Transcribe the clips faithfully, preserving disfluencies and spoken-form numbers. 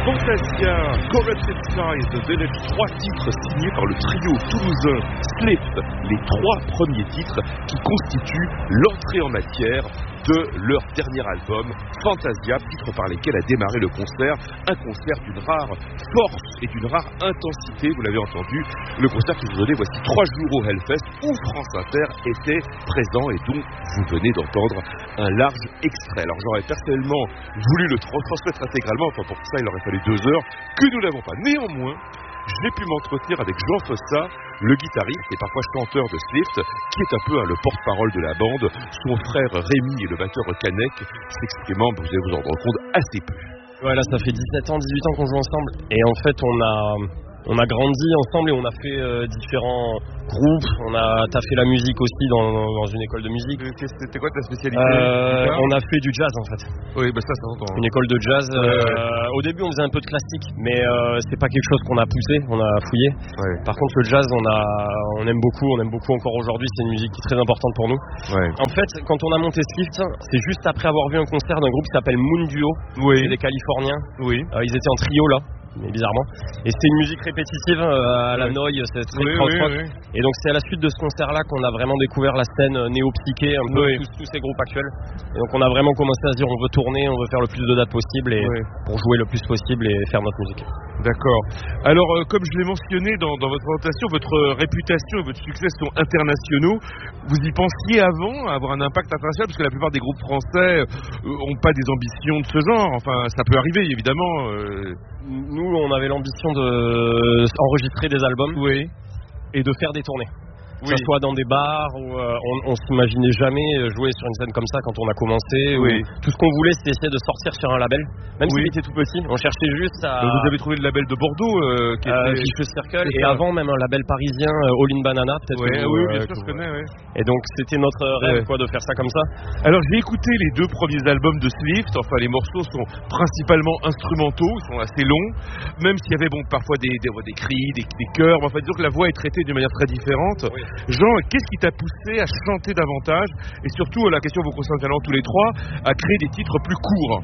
Fantasia, Corrupted Sky, The Village, trois titres signés par le trio toulousain Slift, les trois premiers titres qui constituent l'entrée en matière de leur dernier album, Fantasia, titre par lesquels a démarré le concert, un concert d'une rare force et d'une rare intensité, vous l'avez entendu, le concert qui vous donnait voici trois jours au Hellfest où France Inter était présent et dont vous venez d'entendre un large extrait. Alors j'aurais personnellement voulu le transmettre intégralement, enfin pour ça il aurait fallu deux heures, que nous n'avons pas. Néanmoins, j'ai pu m'entretenir avec Jean Fossa, le guitariste et parfois chanteur de Slift, qui est un peu hein, le porte-parole de la bande. Son frère Rémi et le batteur Canek s'exprimant, vous allez vous en rendre compte, assez peu. Voilà, ça fait dix-sept ans, dix-huit ans qu'on joue ensemble. Et en fait, on a, on a grandi ensemble et on a fait euh, différents groupes. On a taffé la musique aussi dans, dans une école de musique. C'était quoi ta spécialité? euh, On a fait du jazz en fait. Oui, bah ça, ça s'entend. Une école de jazz. Ouais, euh, ouais. Au début, on faisait un peu de classique, mais euh, c'est pas quelque chose qu'on a poussé, on a fouillé. Ouais. Par contre, le jazz, on a, on aime beaucoup, on aime beaucoup encore aujourd'hui. C'est une musique qui est très importante pour nous. Ouais. En fait, quand on a monté Slift, c'est juste après avoir vu un concert d'un groupe qui s'appelle Moon Duo, oui. C'est des Californiens. Oui. Euh, ils étaient en trio là, mais bizarrement. Et c'était une musique répétitive euh, à la ouais. noïe, c'est très oui, krautrock. oui, oui. Et donc c'est à la suite de ce concert-là qu'on a vraiment découvert la scène néo-psyché, un peu oui. tous, tous ces groupes actuels. Et donc on a vraiment commencé à se dire on veut tourner, on veut faire le plus de dates possible et oui. pour jouer le plus possible et faire notre musique. D'accord. Alors, euh, comme je l'ai mentionné dans, dans votre présentation, votre euh, réputation et votre succès sont internationaux. Vous y pensiez avant à avoir un impact international, parce que la plupart des groupes français n'ont euh, pas des ambitions de ce genre. Enfin, ça peut arriver, évidemment. Euh... Nous, on avait l'ambition d'enregistrer des albums oui. et de faire des tournées. Que oui. ce soit dans des bars où euh, on, on s'imaginait jamais jouer sur une scène comme ça quand on a commencé. Oui. Tout ce qu'on voulait, c'était essayer de sortir sur un label, même oui. s'il était tout petit. On cherchait juste à. Donc vous avez trouvé le label de Bordeaux, euh, qui euh, était Vicious Circle, et avant même un label parisien, euh, All in Banana, peut-être. Ouais, que oui, vous, bien euh, sûr, je vous... connais. Ouais. Et donc c'était notre rêve, ouais. quoi, de faire ça comme ça. Alors j'ai écouté les deux premiers albums de Slift. Enfin, les morceaux sont principalement instrumentaux, ils sont assez longs, même s'il y avait bon parfois des, des, des cris, des, des chœurs. Enfin, disons que la voix est traitée d'une manière très différente. Oui. Jean, qu'est-ce qui t'a poussé à chanter davantage et surtout, la question vous concerne tous les trois, à créer des titres plus courts?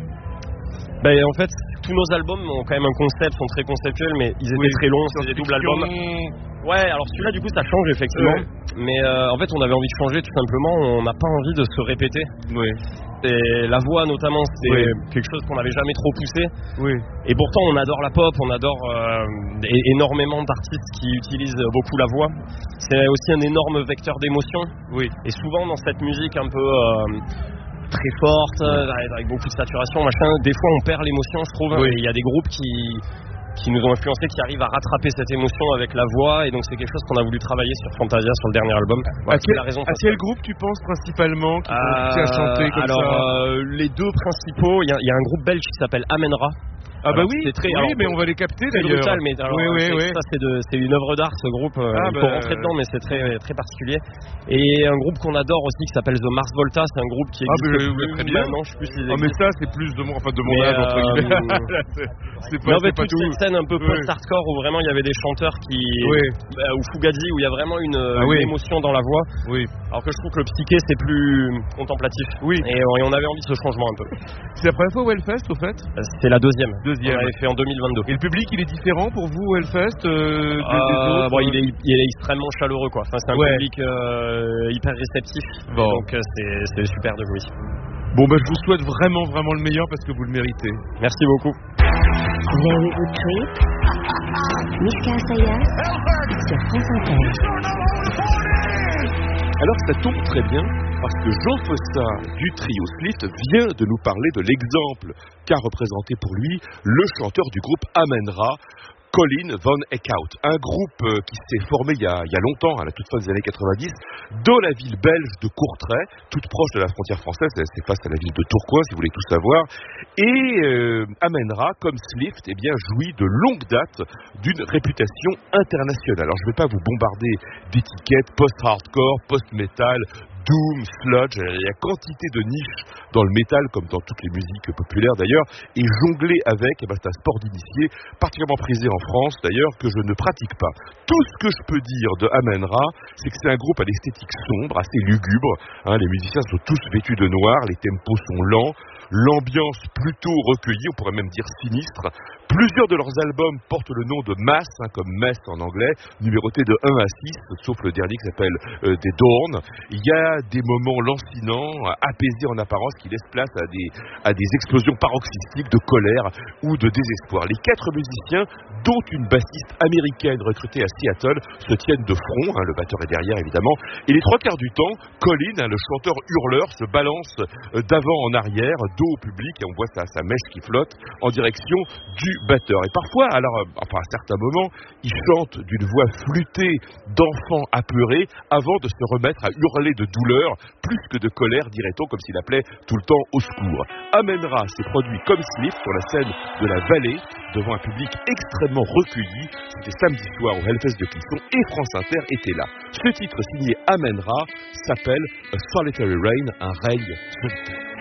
Ben, en fait, tous nos albums ont quand même un concept, sont très conceptuels, mais ils étaient oui, très longs, c'est des doubles albums. Ouais, alors celui-là, du coup, ça change effectivement. Ouais. Mais euh, en fait, on avait envie de changer tout simplement. On n'a pas envie de se répéter. Oui. Et la voix, notamment, c'est oui. quelque chose qu'on n'avait jamais trop poussé. Oui. Et pourtant, on adore la pop, on adore euh, énormément d'artistes qui utilisent beaucoup la voix. C'est aussi un énorme vecteur d'émotion. Oui. Et souvent, dans cette musique un peu euh, très forte, ouais. avec beaucoup de saturation, machin, des fois, on perd l'émotion, je trouve. Oui. Et il y a des groupes qui qui nous ont influencés, qui arrivent à rattraper cette émotion avec la voix, et donc c'est quelque chose qu'on a voulu travailler sur Fantasia, sur le dernier album. Voilà, à, quel, la raison à quel groupe tu penses principalement qui euh, à chanter comme alors, ça euh, les deux principaux, il y, y a un groupe belge qui s'appelle Amenra. Ah alors, bah oui, très, oui alors, mais on va les capter c'est d'ailleurs. brutal, mais alors, oui, oui, c'est, oui. ça c'est, de, c'est une œuvre d'art, ce groupe. Euh, ah il bah, faut rentrer dedans, mais c'est très très particulier. Et un groupe qu'on adore aussi qui s'appelle The Mars Volta, c'est un groupe qui existe ah, bah, plus très bien. maintenant, je sais plus si ah mais ça c'est plus de mon, enfin de mon âge entre guillemets. c'est, c'est pas, non, c'est pas toute tout. Cette scène un peu post-hardcore où vraiment il y avait des chanteurs qui, oui. bah, ou Fugazi où il y a vraiment une, ah, une oui. émotion dans la voix. Oui. Alors que je trouve que le psyché c'est plus contemplatif. Oui. Et, et on avait envie de ce changement un peu. C'est la première fois au Hellfest au fait? C'est la deuxième. Deuxième. On l'avait fait en deux mille vingt-deux. Et le public il est différent pour vous au Hellfest euh, des, euh, des bon, il, est, il est extrêmement chaleureux quoi. Enfin, c'est un ouais. public euh, hyper réceptif. Bon. Donc euh, c'est, c'est super de jouer ici. Bon bah je vous souhaite vraiment vraiment le meilleur parce que vous le méritez. Merci beaucoup. Very good trip. Mika Sayas sur France Inter. Alors ça tombe très bien parce que Jean Fossa du trio Slift vient de nous parler de l'exemple qu'a représenté pour lui le chanteur du groupe Amenra, Colin Van Eekhout, un groupe qui s'est formé il y, a, il y a longtemps, à la toute fin des années quatre-vingt-dix, dans la ville belge de Courtrai, toute proche de la frontière française, c'est face à la ville de Tourcoing, si vous voulez tout savoir. Et euh, Amenra, comme Slift, eh bien, jouit de longue date d'une réputation internationale. Alors, je ne vais pas vous bombarder d'étiquettes post-hardcore, post-metal, doom, sludge, il y a quantité de niches dans le métal, comme dans toutes les musiques populaires d'ailleurs, et jongler avec, eh ben, c'est un sport d'initié, particulièrement prisé en France d'ailleurs, que je ne pratique pas. Tout ce que je peux dire de Amen-Ra, c'est que c'est un groupe à l'esthétique sombre, assez lugubre, hein, les musiciens sont tous vêtus de noir, les tempos sont lents, l'ambiance plutôt recueillie, on pourrait même dire sinistre. Plusieurs de leurs albums portent le nom de Mass, hein, comme Mess en anglais, numérotés de un à six, sauf le dernier qui s'appelle euh, Des Dawn. Il y a des moments lancinants, apaisés en apparence, qui laissent place à des, à des explosions paroxystiques de colère ou de désespoir. Les quatre musiciens, dont une bassiste américaine recrutée à Seattle, se tiennent de front, hein, le batteur est derrière évidemment, et les trois quarts du temps, Colin, hein, le chanteur hurleur, se balance euh, d'avant en arrière, dos au public, et on voit sa, sa mèche qui flotte, en direction du batteur. Et parfois, alors, euh, enfin à certains moments, il chante d'une voix flûtée d'enfant apeuré avant de se remettre à hurler de douleur, plus que de colère, dirait-on, comme s'il appelait tout le temps au secours. Amen-Ra s'est produit comme Slift sur la scène de la Vallée, devant un public extrêmement recueilli. C'était samedi soir au Hellfest de Clisson et France Inter était là. Ce titre signé Amen-Ra s'appelle A Solitary Reign, un règne solitaire.